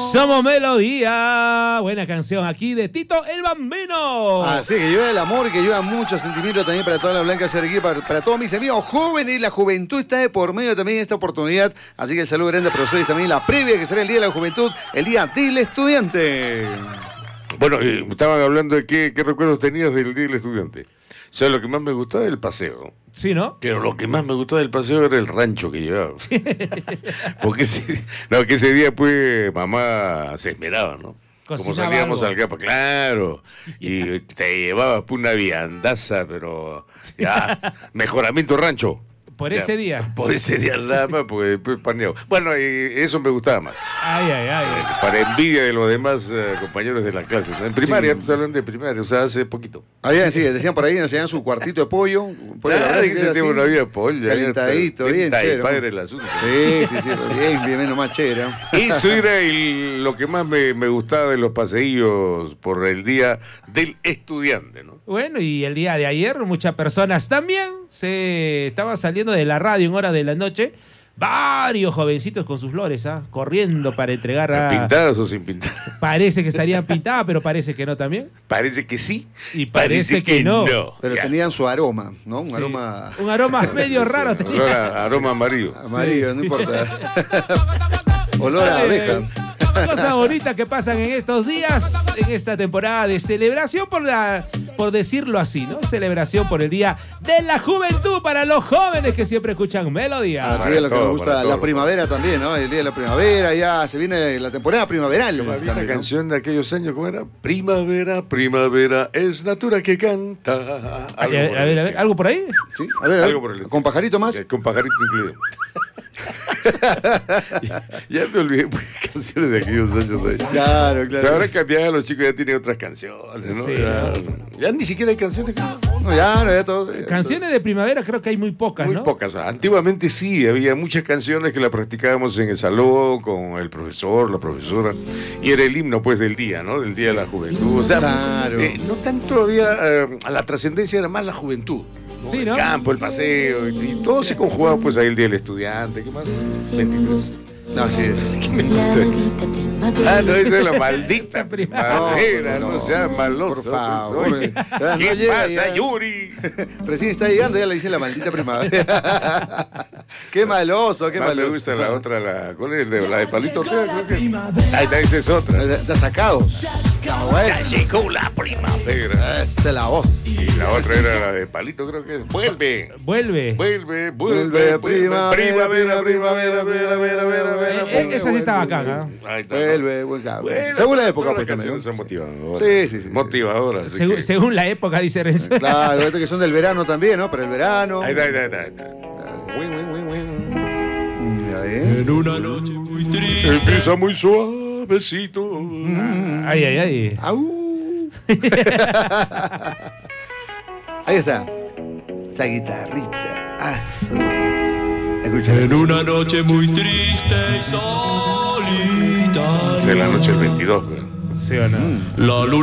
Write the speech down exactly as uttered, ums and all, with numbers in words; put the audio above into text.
Somos Melodía. Buena canción aquí de Tito el Bambino. Así que lleva el amor y que lleva mucho sentimiento también para toda la Blanca Cerquí, para, para todos mis amigos jóvenes. Y la juventud está de por medio también en esta oportunidad. Así que el saludo grande a profesores también. La previa que será el Día de la Juventud, el Día del Estudiante. Bueno, eh, estaban hablando de qué, qué recuerdos tenías del Día del Estudiante. O sea, lo que más me gustaba era el paseo. Sí, ¿no? Pero lo que más me gustaba del paseo era el rancho que llevaba. Porque ese, no, que ese día, pues, mamá se esmeraba, ¿no? Cocinaba Como salíamos algo. al campo, claro. Y te llevabas pues, una viandaza, pero ya, mejoramiento rancho. Por Ya, ese día. Por ese día nada más, porque después paneado. Bueno, y eso me gustaba más. Ay, ay, ay. Para envidia de los demás eh, compañeros de la clase, ¿no? En primaria, Sí. sí. Hablan de primaria, o sea, hace poquito. Había, sí, decían por ahí, nos enseñaban su cuartito de pollo. Un pollo, la verdad, Ay, que que era se tiene así, una vida pollo. calentadito, bien Está el chévere. padre el asunto. Sí, sí, sí, bien, bien, menos más chévere. Eso era el- lo que más me, me gustaba de los paseillos por el Día del Estudiante, ¿no? Bueno, y el día de ayer muchas personas también se estaban saliendo de la radio en hora de la noche. Varios jovencitos con sus flores, ¿ah? Corriendo para entregar a... ¿Pintadas o sin pintar? Parece que estarían pintadas, pero parece que no también. Parece que sí. Y parece que no. Pero Ya. tenían su aroma, ¿no? Un Sí. aroma Un aroma medio raro Olor tenía. a- aroma amarillo. amarillo, no importa. Olor a Dale, abeja. Cosas bonitas que pasan en estos días, en esta temporada de celebración, por, la, por decirlo así, ¿no? Celebración por el Día de la Juventud para los jóvenes que siempre escuchan Melodía. Así Para es lo que todo, me gusta, para la todo. primavera también, ¿no? El día de la primavera, ya se viene la temporada primaveral. Había una también, ¿no? canción de aquellos años, ¿cómo era? Primavera, primavera, es natura que canta. A Algo ver, por a el ver, a ver, estilo. ¿algo por ahí? Sí, a ver, a ver, Algo por el estilo. con pajarito más. Eh, Con pajarito incluido. ya, ya me olvidé pues, canciones de aquellos años. ahí. Claro, Pero claro. ahora cambiaron, los chicos ya tienen otras canciones, ¿no? Sí, ya, ya ni siquiera hay canciones. No, ya, no, ya todo. Canciones de primavera creo que hay muy pocas, Muy ¿no? pocas. Antiguamente sí, había muchas canciones que las practicábamos en el salón con el profesor, la profesora, y era el himno pues del día, ¿no? Del Día de la Juventud. O sea, Claro. eh, no tanto había, eh, la trascendencia era más la juventud. ¿no? Sí, El ¿no? campo, el paseo, y, y todo se conjugaba pues ahí el Día del Estudiante. ¿Qué más? veintitrés. No, así es. Ah, no, esa es la maldita primavera, No, no, no, seas maloso. por favor. pues, oye. Ya, no ¿Qué llega pasa, ya. Yuri? Recién está llegando, ya le dice la maldita primavera. Qué maloso, qué Más me maloso. gusta la otra, la, ¿cuál es? La de Palito Ortega, creo que. Ahí está, esa es otra. Está sacados. Ah, bueno. Ya llegó la primavera. Esa es la voz. Y la otra era la de Palito, creo que es. Vuelve. Vuelve. Vuelve, Vuelve, vuelve, primavera, primavera, primavera, primavera, primavera, primavera. Eh, eh, esa sí estaba acá, ¿no? Ahí está, ¿no? Vuelve, vuelve. Bueno, Según la época, todas pues las también. canciones ¿no? son motivadoras. Sí, sí, sí. Motivadoras. así Según, que- según la época, dice Renzo. Claro, estos que son del verano también, ¿no? Para el verano. Ahí está, ahí está, ahí está. Win, win, win, win. Ya ves. En una noche muy triste. Empieza muy suavecito. Ay, ay, ay. Au. Ahí está. Esa guitarrita. Aso. Escucha. En una noche muy triste y solitaria. Es la noche del veintidós, güey. ¿Sí o no? La luna